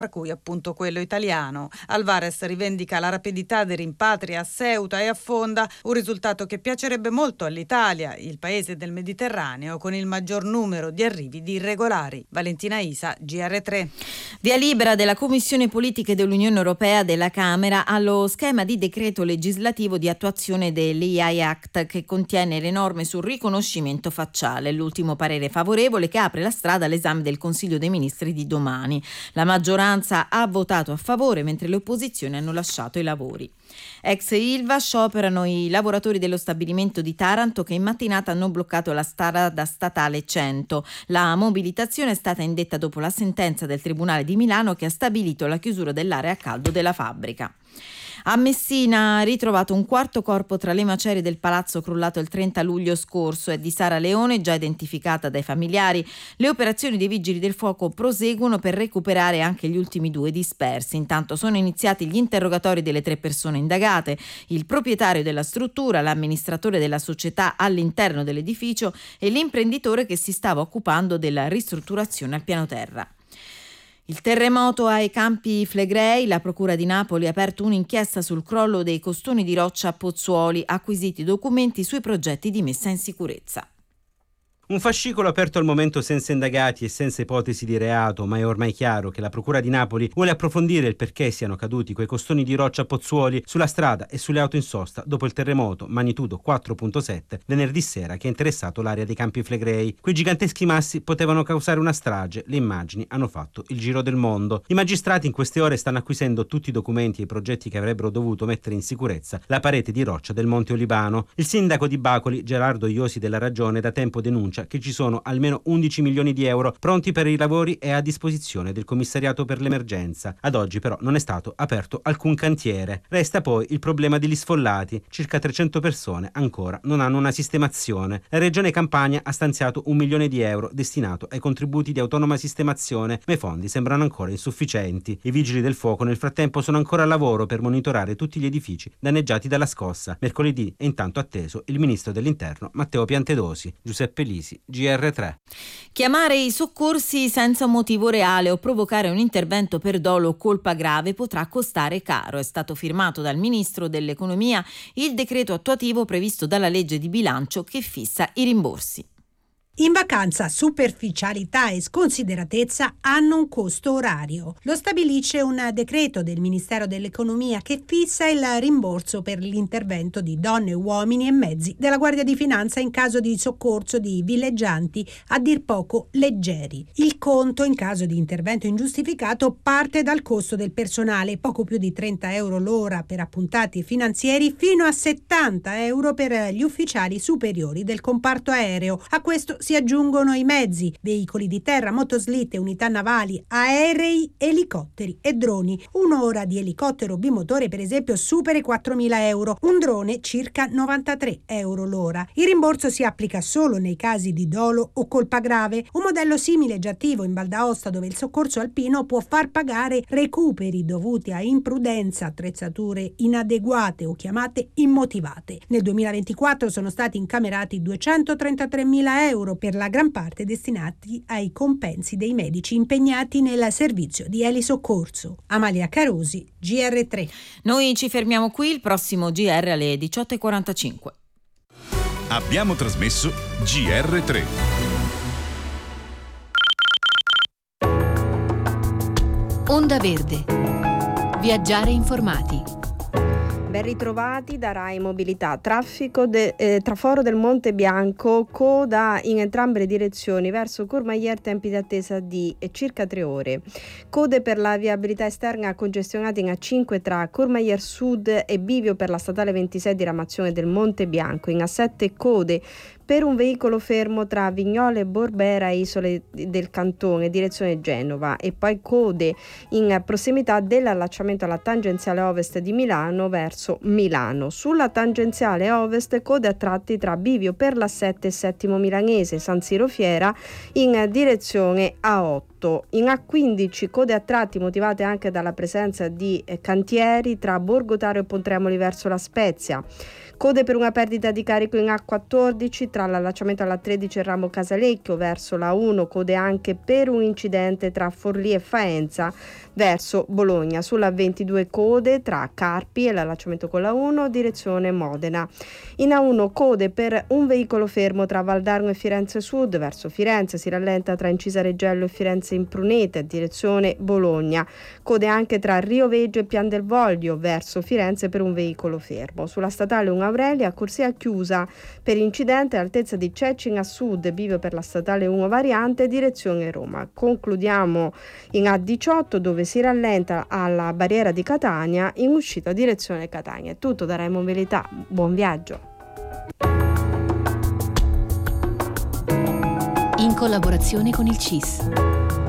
tra cui appunto quello italiano. Alvarez rivendica la rapidità dei rimpatri a Ceuta e a Fonda, un risultato che piacerebbe molto all'Italia, il paese del Mediterraneo con il maggior numero di arrivi di irregolari. Valentina Isa, GR3. Via libera della Commissione Politiche dell'Unione Europea della Camera allo schema di decreto legislativo di attuazione dell'EI Act, che contiene le norme sul riconoscimento facciale. L'ultimo parere favorevole che apre la strada all'esame del Consiglio dei Ministri di domani. La maggioranza ha votato a favore, mentre le opposizioni hanno lasciato i lavori. Ex Ilva scioperano i lavoratori dello stabilimento di Taranto che in mattinata hanno bloccato la strada statale 100. La mobilitazione è stata indetta dopo la sentenza del Tribunale di Milano che ha stabilito la chiusura dell'area a caldo della fabbrica. A Messina, ritrovato un quarto corpo tra le macerie del palazzo crollato il 30 luglio scorso. È di Sara Leone, già identificata dai familiari. Le operazioni dei vigili del fuoco proseguono per recuperare anche gli ultimi 2 dispersi. Intanto sono iniziati gli interrogatori delle 3 persone indagate: il proprietario della struttura, l'amministratore della società all'interno dell'edificio e l'imprenditore che si stava occupando della ristrutturazione al piano terra. Il terremoto ai Campi Flegrei, la Procura di Napoli ha aperto un'inchiesta sul crollo dei costoni di roccia a Pozzuoli, acquisiti documenti sui progetti di messa in sicurezza. Un fascicolo aperto al momento senza indagati e senza ipotesi di reato, ma è ormai chiaro che la Procura di Napoli vuole approfondire il perché siano caduti quei costoni di roccia a Pozzuoli sulla strada e sulle auto in sosta dopo il terremoto magnitudo 4.7 venerdì sera che ha interessato l'area dei Campi Flegrei. Quei giganteschi massi potevano causare una strage, le immagini hanno fatto il giro del mondo. I magistrati in queste ore stanno acquisendo tutti i documenti e i progetti che avrebbero dovuto mettere in sicurezza la parete di roccia del Monte Olibano. Il sindaco di Bacoli, Gerardo Iosi della Ragione, da tempo denuncia che ci sono almeno 11 milioni di euro pronti per i lavori e a disposizione del commissariato per l'emergenza. Ad oggi però non è stato aperto alcun cantiere. Resta poi il problema degli sfollati. Circa 300 persone ancora non hanno una sistemazione. La regione Campania ha stanziato 1 milione di euro destinato ai contributi di autonoma sistemazione, ma i fondi sembrano ancora insufficienti. I vigili del fuoco nel frattempo sono ancora al lavoro per monitorare tutti gli edifici danneggiati dalla scossa. Mercoledì è intanto atteso il ministro dell'Interno Matteo Piantedosi. Giuseppe Lisi, GR3. Chiamare i soccorsi senza un motivo reale o provocare un intervento per dolo o colpa grave potrà costare caro. È stato firmato dal ministro dell'Economia il decreto attuativo previsto dalla legge di bilancio che fissa i rimborsi. In vacanza, superficialità e sconsideratezza hanno un costo orario. Lo stabilisce un decreto del Ministero dell'Economia che fissa il rimborso per l'intervento di donne, uomini e mezzi della Guardia di Finanza in caso di soccorso di villeggianti a dir poco leggeri. Il conto in caso di intervento ingiustificato parte dal costo del personale, poco più di 30 euro l'ora per appuntati finanzieri fino a 70 euro per gli ufficiali superiori del comparto aereo. A questo si aggiungono i mezzi, veicoli di terra, motoslitte, unità navali, aerei, elicotteri e droni. Un'ora di elicottero bimotore, per esempio, supera i 4.000 euro, un drone circa 93 euro l'ora. Il rimborso si applica solo nei casi di dolo o colpa grave. Un modello simile è già attivo in Val d'Aosta, dove il soccorso alpino può far pagare recuperi dovuti a imprudenza, attrezzature inadeguate o chiamate immotivate. Nel 2024 sono stati incamerati 233.000 euro per la gran parte destinati ai compensi dei medici impegnati nel servizio di elisoccorso. Amalia Carosi, GR3. Noi ci fermiamo qui, il prossimo GR alle 18:45. Abbiamo trasmesso GR3. Onda Verde. Viaggiare informati. Ben ritrovati da Rai Mobilità. Traffico traforo del Monte Bianco, coda in entrambe le direzioni verso Courmayeur, tempi di attesa di circa 3 ore. Code per la viabilità esterna congestionate in A5 tra Courmayeur Sud e bivio per la statale 26 di ramazione del Monte Bianco. In A7 code per un veicolo fermo tra Vignole e Borbera e Isole del Cantone, direzione Genova, e poi code in prossimità dell'allacciamento alla tangenziale ovest di Milano verso Milano. Sulla tangenziale ovest code a tratti tra bivio per la 7 e Settimo Milanese, San Siro Fiera in direzione A8. A18, in A15 code a tratti motivate anche dalla presenza di cantieri tra Borgotaro e Pontremoli verso La Spezia. Code per una perdita di carico in A14 tra l'allacciamento alla 13 e Ramo Casalecchio verso la 1, code anche per un incidente tra Forlì e Faenza verso Bologna. Sulla 22 code tra Carpi e l'allacciamento con la 1 direzione Modena. In A1 code per un veicolo fermo tra Valdarno e Firenze Sud verso Firenze, si rallenta tra Incisa Reggello e Firenze Imprunete direzione Bologna. Code anche tra Rio Veggio e Pian del Voglio verso Firenze per un veicolo fermo. Sulla statale 1 Aurelia, corsia chiusa per incidente all'altezza di Cecina a sud, bivio per la statale 1 variante direzione Roma. Concludiamo in A18 dove si rallenta alla barriera di Catania in uscita direzione Catania. È tutto da Rai Mobilità, buon viaggio. In collaborazione con il CIS.